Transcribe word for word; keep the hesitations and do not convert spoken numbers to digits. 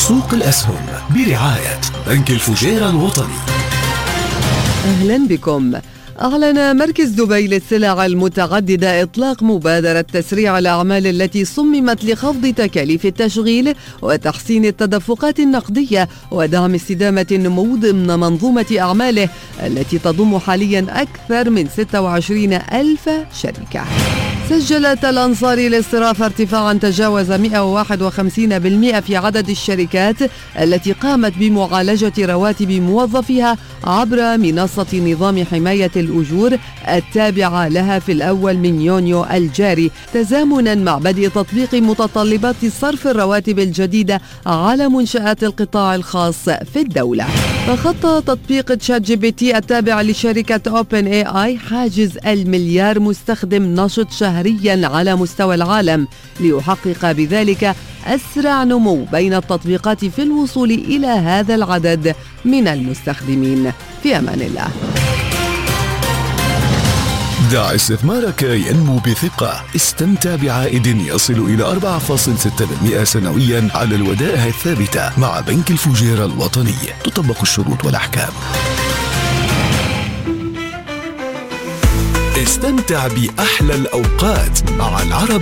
سوق الأسهم برعاية بنك الفجيرة الوطني. أهلا بكم. أعلن مركز دبي للسلع المتعددة إطلاق مبادرة تسريع الأعمال التي صممت لخفض تكاليف التشغيل وتحسين التدفقات النقدية ودعم استدامة النمو ضمن منظومة أعماله التي تضم حاليا أكثر من ستة وعشرين ألف شركة. سجلت الأنصار الاصطرافة ارتفاعا تجاوز مئة وواحد وخمسين بالمئة في عدد الشركات التي قامت بمعالجة رواتب موظفيها عبر منصة نظام حماية الأجور التابعة لها في الأول من يونيو الجاري، تزامنا مع بدء تطبيق متطلبات صرف الرواتب الجديدة على منشآت القطاع الخاص في الدولة. فخط تطبيق تشات جي بي تي التابع لشركة أوبن اي آي حاجز المليار مستخدم نشط شهريا على مستوى العالم، ليحقق بذلك أسرع نمو بين التطبيقات في الوصول إلى هذا العدد من المستخدمين. في أمان الله. دع استثمارك ينمو بثقة. استمتع بعائد يصل إلى أربعة فاصلة ستة بالمئة سنويا على الودائع الثابتة مع بنك الفجيرة الوطني. تطبق الشروط والأحكام. استمتع بأحلى الأوقات مع العرب